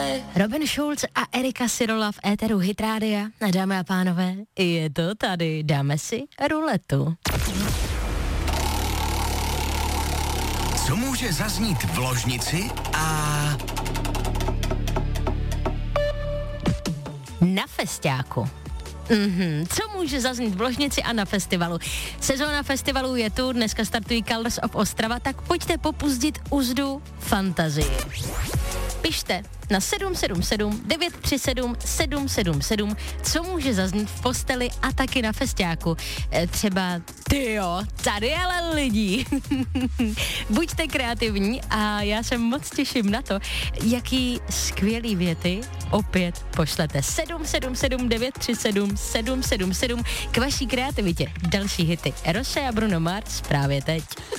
Robin Schulz a Erika Sirola v éteru Hit Rádia. A dámy a pánové, je to tady. Dáme si ruletu. Co může zaznít v ložnici a na festiáku? Co může zaznít v ložnici a na festivalu? Sezóna festivalů je tu, dneska startují Colors of Ostrava, tak pojďte popuzdit uzdu fantazii. Pište na 777 937 777, co může zaznít v posteli a taky na festiáku. Třeba, tyjo, tady ale lidí. Buďte kreativní a já se moc těším na to, jaký skvělý věty opět pošlete. 777 937 777 k vaší kreativitě. Další hity Eroše a Bruno Mars právě teď.